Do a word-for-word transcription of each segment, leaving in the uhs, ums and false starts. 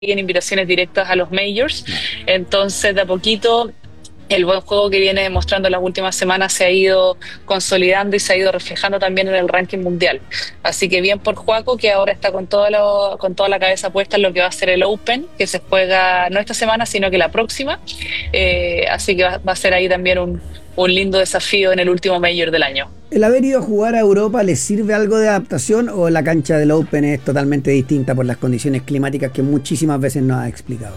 invitaciones directas a los majors. Entonces, de a poquito, el buen juego que viene demostrando las últimas semanas se ha ido consolidando y se ha ido reflejando también en el ranking mundial. Así que bien por Joaco, que ahora está con, todo lo, con toda la cabeza puesta en lo que va a ser el Open, que se juega no esta semana, sino que la próxima. Eh, así que va, va a ser ahí también un, un lindo desafío en el último major del año. ¿El haber ido a jugar a Europa les sirve algo de adaptación o la cancha del Open es totalmente distinta por las condiciones climáticas que muchísimas veces nos ha explicado?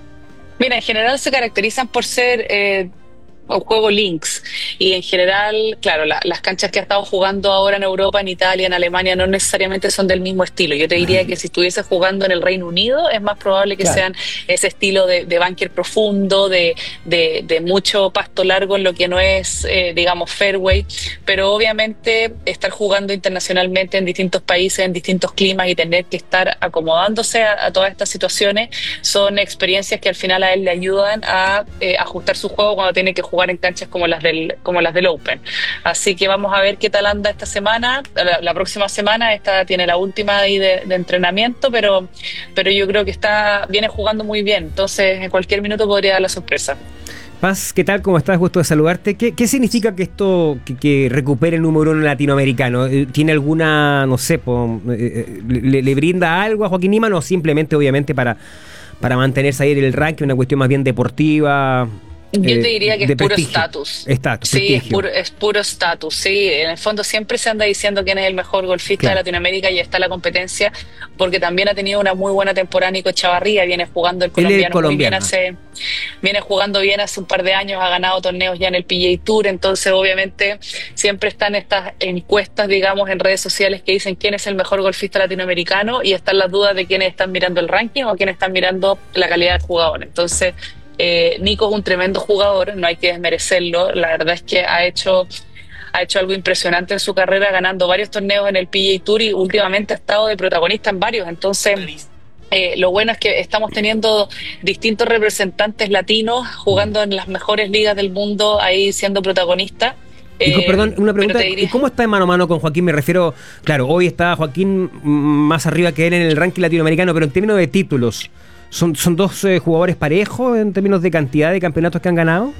Mira, en general se caracterizan por ser eh, un juego links y en general, claro, la, las canchas que ha estado jugando ahora en Europa, en Italia, en Alemania, no necesariamente son del mismo estilo. Yo te diría que si estuviese jugando en el Reino Unido es más probable que Claro. sean ese estilo de, de bunker profundo, de, de, de mucho pasto largo en lo que no es, eh, digamos, fairway, pero obviamente estar jugando internacionalmente en distintos países, en distintos climas y tener que estar acomodándose a, a todas estas situaciones son experiencias que al final a él le ayudan a eh, ajustar su juego cuando tiene que jugar en canchas como las del como las del Open. Así que vamos a ver qué tal anda esta semana, la, la próxima semana. Esta tiene la última ahí de, de entrenamiento, pero, pero yo creo que está viene jugando muy bien, entonces en cualquier minuto podría dar la sorpresa. Paz, ¿qué tal? ¿Cómo estás? Gusto de saludarte. ¿Qué, qué significa que esto, que, que recupere el número uno latinoamericano? ¿Tiene alguna, no sé, po, eh, le, le brinda algo a Joaquín Niemann o simplemente, obviamente, para, para mantenerse ahí en el ranking, una cuestión más bien deportiva? Yo eh, te diría que de es puro prestigio. estatus. Estatus, Sí, es prestigio. puro es puro estatus. Sí, en el fondo siempre se anda diciendo quién es el mejor golfista de Claro. Latinoamérica y está la competencia, porque también ha tenido una muy buena temporada Nico Chavarría, viene jugando el Él es el colombiano muy bien colombiano. hace, viene jugando bien hace un par de años, ha ganado torneos ya en el P G A Tour, entonces obviamente siempre están estas encuestas, digamos, en redes sociales que dicen quién es el mejor golfista latinoamericano y están las dudas de quiénes están mirando el ranking o quiénes están mirando la calidad del jugador. Entonces, Eh, Nico es un tremendo jugador, no hay que desmerecerlo. La verdad es que ha hecho, ha hecho algo impresionante en su carrera, ganando varios torneos en el P G A Tour y últimamente ha estado de protagonista en varios. Entonces, eh, lo bueno es que estamos teniendo distintos representantes latinos jugando en las mejores ligas del mundo, ahí siendo protagonistas. Y con, Eh, perdón, una pero pregunta, te ¿y diría, cómo está de mano a mano con Joaquín? Me refiero, claro, hoy está Joaquín mm, más arriba que él en el ranking latinoamericano, pero en términos de títulos, ¿son, son dos eh, jugadores parejos en términos de cantidad de campeonatos que han ganado?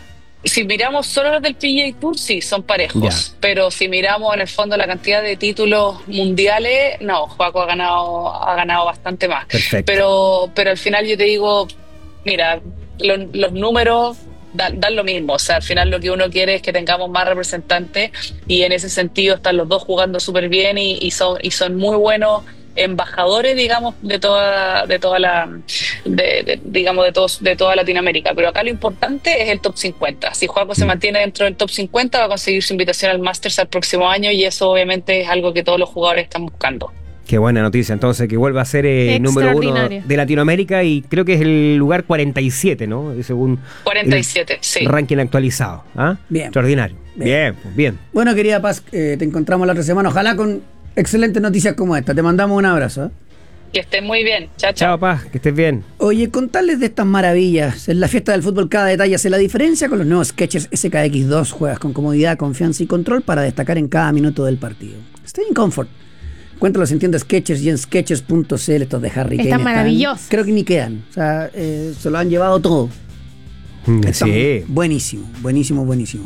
si miramos solo los del P G A Tour, sí, son parejos. Ya. Pero si miramos en el fondo la cantidad de títulos mundiales, no, Joaco ha ganado, ha ganado bastante más. Perfecto. Pero, pero al final yo te digo, mira, lo- los números dan, dan lo mismo. O sea, al final lo que uno quiere es que tengamos más representantes y en ese sentido están los dos jugando súper bien y, y son, y son muy buenos embajadores, digamos, de toda, de toda la, de, de- digamos, de todos, de toda Latinoamérica. Pero acá lo importante es el top cincuenta. Si Joaco se Mm. mantiene dentro del top cincuenta, va a conseguir su invitación al Masters al próximo año y eso obviamente es algo que todos los jugadores están buscando. Qué buena noticia, entonces, que vuelva a ser eh, número uno Extraordinario. de Latinoamérica y creo que es el lugar cuarenta y siete, ¿no? Según cuarenta y siete, sí. el ranking actualizado. ¿Ah? Bien. Extraordinario. Bien. Bien, pues bien. Bueno, querida Paz, eh, te encontramos la otra semana. Ojalá con excelentes noticias como esta. Te mandamos un abrazo. ¿eh? Que estén muy bien. Chao, chao. Chao, Paz, que estés bien. Oye, contarles de estas maravillas. En la fiesta del fútbol cada detalle hace la diferencia. Con los nuevos Skechers S K X dos juegas con comodidad, confianza y control para destacar en cada minuto del partido. Stay in comfort. Encuéntralos en tiendas Skechers y en skechers punto c l. Estos de Harry Kane Están maravillosos. Creo que ni quedan. O sea, eh, se lo han llevado todo. Están Sí. buenísimo, buenísimo, buenísimo.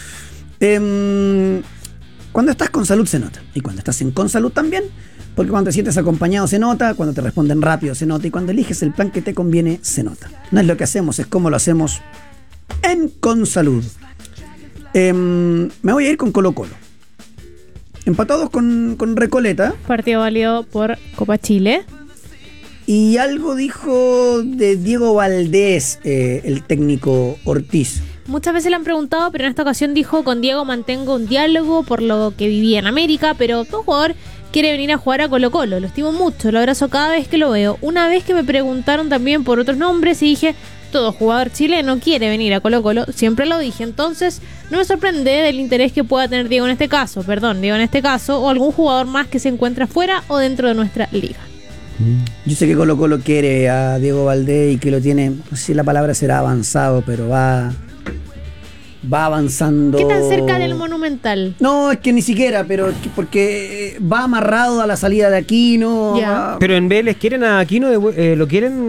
Em, cuando estás con salud se nota. Y cuando estás en con salud también. Porque cuando te sientes acompañado se nota, cuando te responden rápido se nota y cuando eliges el plan que te conviene se nota. No es lo que hacemos, es cómo lo hacemos en Con Salud. Em, me voy a ir con Colo Colo. Empatados con, con Recoleta. Partido válido por Copa Chile. Y algo dijo de Diego Valdés, eh, el técnico Ortiz. Muchas veces le han preguntado, pero en esta ocasión dijo: con Diego mantengo un diálogo por lo que vivía en América, pero todo jugador quiere venir a jugar a Colo Colo. Lo estimo mucho, lo abrazo cada vez que lo veo. Una vez que me preguntaron también por otros nombres y dije: todo jugador chileno quiere venir a Colo Colo, siempre lo dije. Entonces no me sorprende del interés que pueda tener Diego en este caso, perdón, Diego en este caso, o algún jugador más que se encuentra fuera o dentro de nuestra liga. Yo sé que Colo Colo quiere a Diego Valdés y que lo tiene, no sé si la palabra será avanzado, pero va va avanzando. ¿Qué tan cerca del Monumental? No, es que ni siquiera, pero es que porque va amarrado a la salida de Aquino. Ya. va- Pero en Vélez quieren a Aquino, de vu- eh, lo quieren